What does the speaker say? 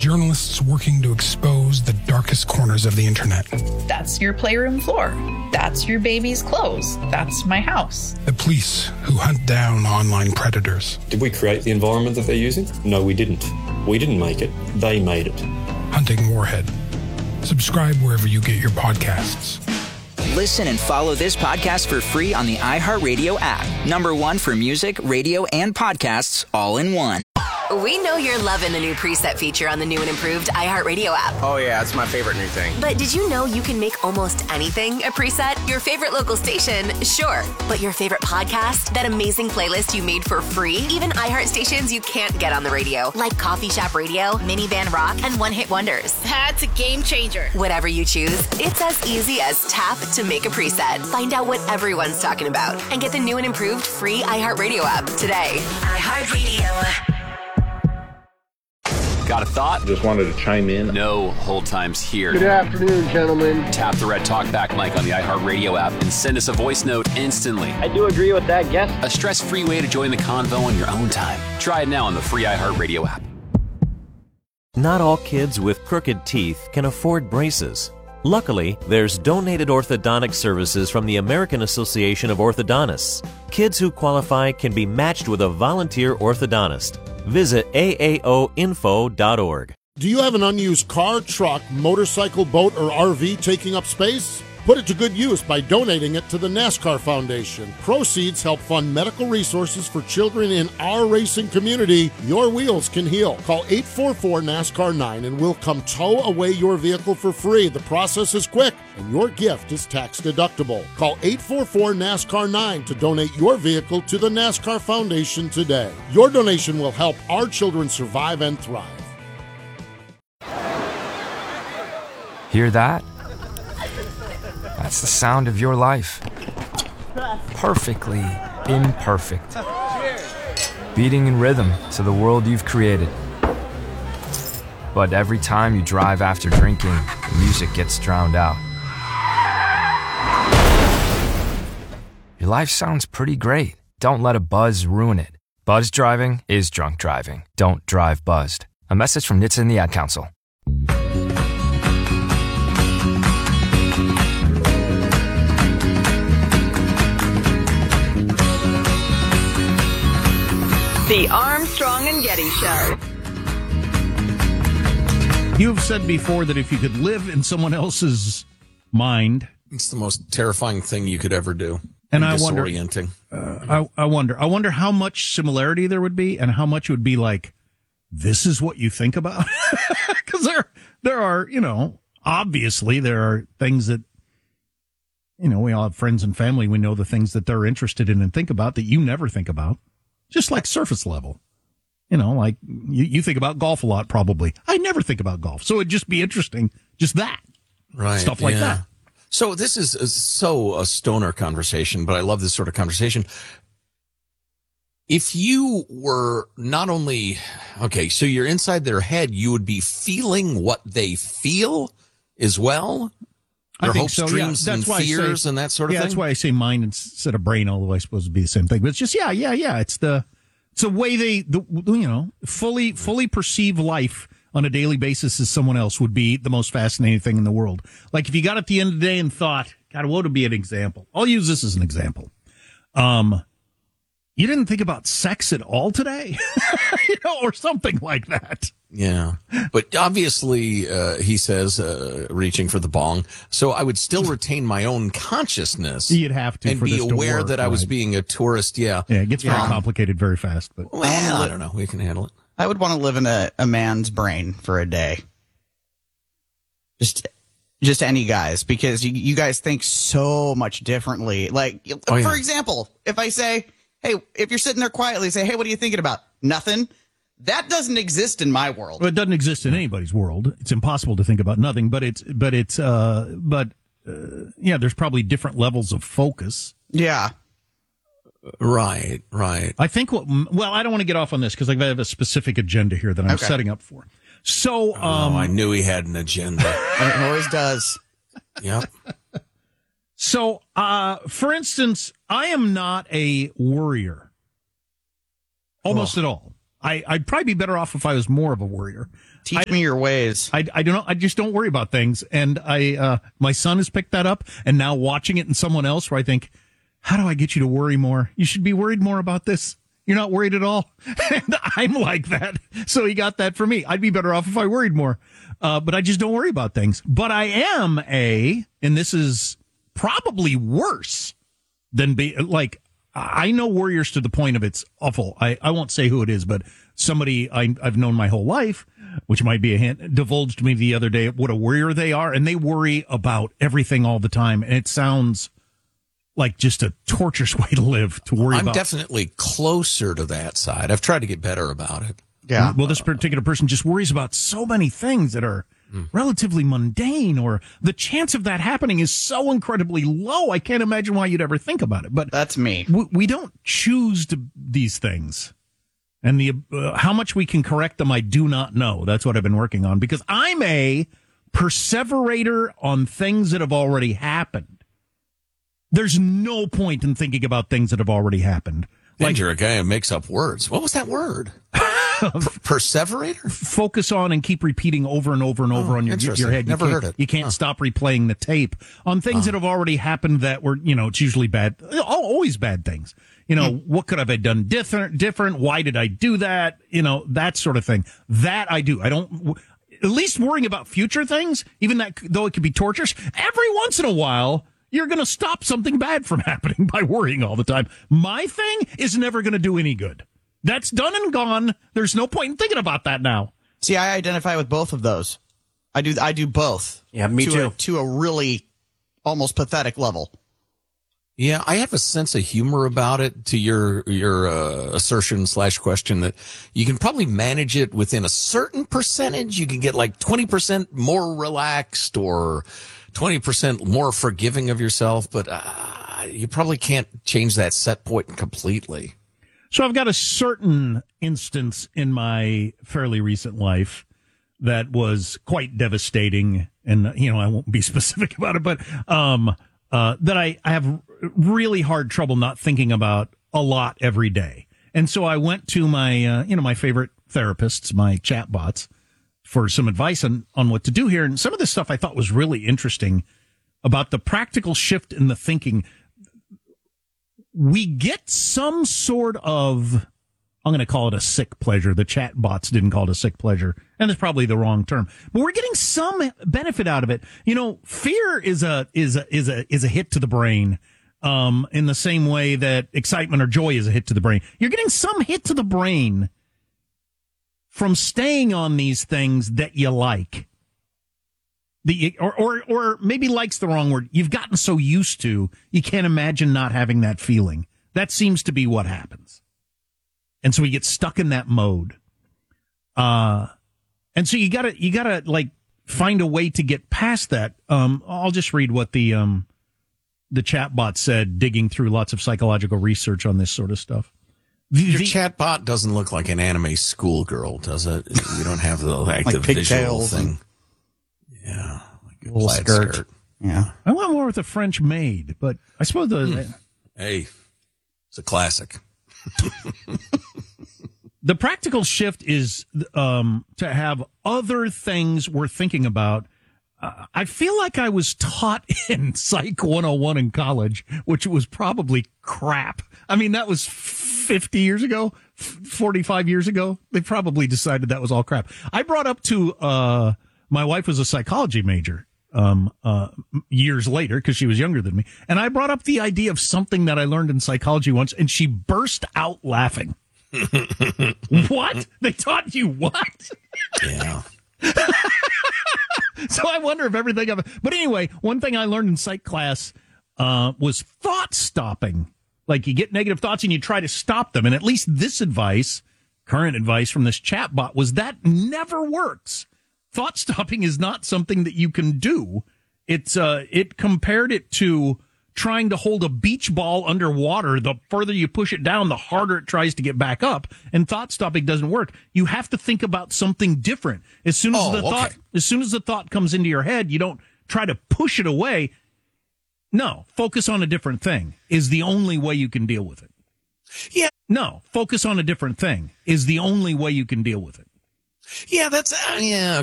journalists working to expose the darkest corners of the internet. That's your playroom floor. That's your baby's clothes. That's my house. The police who hunt down online predators. Did we create the environment that they're using? No, we didn't. We didn't make it. They made it. Hunting Warhead. Subscribe wherever you get your podcasts. Listen and follow this podcast for free on the iHeartRadio app. #1 for music, radio, and podcasts all in one. We know you're loving the new preset feature on the new and improved iHeartRadio app. Oh, yeah, it's my favorite new thing. But did you know you can make almost anything a preset? Your favorite local station, sure. But your favorite podcast? That amazing playlist you made for free? Even iHeart stations you can't get on the radio, like Coffee Shop Radio, Minivan Rock, and One Hit Wonders. That's a game changer. Whatever you choose, it's as easy as tap to make a preset. Find out what everyone's talking about and get the new and improved free iHeartRadio app today. iHeartRadio. Got a thought? Just wanted to chime in. No hold times here. Good afternoon, gentlemen. Tap the red talkback mic on the iHeartRadio app and send us a voice note instantly. I do agree with that guess. A stress-free way to join the convo on your own time. Try it now on the free iHeartRadio app. Not all kids with crooked teeth can afford braces. Luckily, there's donated orthodontic services from the American Association of Orthodontists. Kids who qualify can be matched with a volunteer orthodontist. Visit aaoinfo.org. Do you have an unused car, truck, motorcycle, boat, or RV taking up space? Put it to good use by donating it to the NASCAR Foundation. Proceeds help fund medical resources for children in our racing community. Your wheels can heal. Call 844-NASCAR-9 and we'll come tow away your vehicle for free. The process is quick and your gift is tax deductible. Call 844-NASCAR-9 to donate your vehicle to the NASCAR Foundation today. Your donation will help our children survive and thrive. Hear that? That's the sound of your life. Perfectly imperfect. Beating in rhythm to the world you've created. But every time you drive after drinking, the music gets drowned out. Your life sounds pretty great. Don't let a buzz ruin it. Buzz driving is drunk driving. Don't drive buzzed. A message from NHTSA and the Ad Council. The Armstrong and Getty Show. You've said before that if you could live in someone else's mind, it's the most terrifying thing you could ever do. And I wonder, disorienting. I wonder how much similarity there would be, and how much would be like, this is what you think about. Because there are, obviously there are things that, we all have friends and family. We know the things that they're interested in and think about that you never think about. Just like surface level. Like you think about golf a lot, probably. I never think about golf. So it'd just be interesting. Just that. Right. Stuff like that. So this is so a stoner conversation, but I love this sort of conversation. If you were not only, so you're inside their head, you would be feeling what they feel as well? Their hopes, so, dreams, and fears and that sort of thing? That's why I say mind instead of brain, although I suppose it'd be the same thing. But it's just, It's the way they, fully perceive life on a daily basis as someone else would be the most fascinating thing in the world. Like if you got at the end of the day and thought, God, what would be an example? I'll use this as an example. You didn't think about sex at all today? Or something like that. Yeah. But obviously, he says, reaching for the bong. So I would still retain my own consciousness. You'd have to. And be aware that I was being a tourist. Yeah. Yeah, it gets very complicated very fast. But I don't know. We can handle it. I would want to live in a man's brain for a day. Just any guys, because you guys think so much differently. Like, for example, if I say, hey, if you're sitting there quietly, say, hey, what are you thinking about? Nothing. That doesn't exist in my world. Well, it doesn't exist in anybody's world. It's impossible to think about nothing, there's probably different levels of focus. Yeah. Right. I think I don't want to get off on this because I have a specific agenda here that I'm setting up for. So, I knew he had an agenda. It always does. Yep. So, for instance, I am not a worrier. Almost at all. I'd probably be better off if I was more of a worrier. Teach me your ways. I don't know. I just don't worry about things. And my son has picked that up, and now watching it in someone else where I think, how do I get you to worry more? You should be worried more about this. You're not worried at all. And I'm like that. So he got that for me. I'd be better off if I worried more. But I just don't worry about things. But I am and this is probably worse than I know worriers to the point of it's awful. I won't say who it is, but somebody I've known my whole life, which might be a hint, divulged to me the other day what a worrier they are. And they worry about everything all the time. And it sounds like just a torturous way to live, to worry about. I'm definitely closer to that side. I've tried to get better about it. Yeah. Well, this particular person just worries about so many things that are relatively mundane, or the chance of that happening is so incredibly low. I can't imagine why you'd ever think about it. But that's me. We don't choose these things. And how much we can correct them, I do not know. That's what I've been working on, because I'm a perseverator on things that have already happened. There's no point in thinking about things that have already happened. Like, you're a guy who makes up words. What was that word? Perseverator? Focus on and keep repeating over and over and over on your head. Never heard it. You can't stop replaying the tape on things that have already happened that were, it's usually bad. Always bad things. What could I have done different? Why did I do that? That sort of thing. That I do. I don't, at least worrying about future things, even that, though it could be torturous, every once in a while, you're going to stop something bad from happening by worrying all the time. My thing is never going to do any good. That's done and gone. There's no point in thinking about that now. See, I identify with both of those. I do both. Yeah, me too. To a really almost pathetic level. Yeah, I have a sense of humor about it, to your assertion / question that you can probably manage it within a certain percentage. You can get like 20% more relaxed or 20% more forgiving of yourself, but you probably can't change that set point completely. So I've got a certain instance in my fairly recent life that was quite devastating, and I won't be specific about it, but that I have really hard trouble not thinking about a lot every day. And so I went to my my favorite therapists, my chatbots, for some advice on what to do here. And some of this stuff I thought was really interesting about the practical shift in the thinking. We get some sort of, I'm going to call it a sick pleasure. The chat bots didn't call it a sick pleasure, and it's probably the wrong term. But we're getting some benefit out of it. Fear is a hit to the brain, in the same way that excitement or joy is a hit to the brain. You're getting some hit to the brain from staying on these things that you like. Or maybe like's the wrong word. You've gotten so used to, you can't imagine not having that feeling. That seems to be what happens. And so we get stuck in that mode. And so you gotta like find a way to get past that. I'll just read what the chatbot said, digging through lots of psychological research on this sort of stuff. Your chatbot doesn't look like an anime schoolgirl, does it? You don't have the active visual thing. Yeah, like a little skirt. Yeah, I went more with a French maid, but I suppose hey, it's a classic. The practical shift is to have other things we're thinking about. I feel like I was taught in Psych 101 in college, which was probably crap. I mean, that was 50 years ago, 45 years ago. They probably decided that was all crap. I brought up to my wife was a psychology major years later because she was younger than me. And I brought up the idea of something that I learned in psychology once, and she burst out laughing. What? They taught you what? Yeah. So I wonder if everything of it. But anyway, one thing I learned in psych class was thought stopping. Like you get negative thoughts and you try to stop them. And at least this advice, current advice from this chatbot, was that never works. Thought stopping is not something that you can do. It compared it to trying to hold a beach ball underwater. The further you push it down, the harder it tries to get back up. And thought stopping doesn't work. You have to think about something different. As soon as the thought comes into your head, you don't try to push it away. No, focus on a different thing is the only way you can deal with it. Yeah. No, focus on a different thing is the only way you can deal with it. Yeah, that's yeah.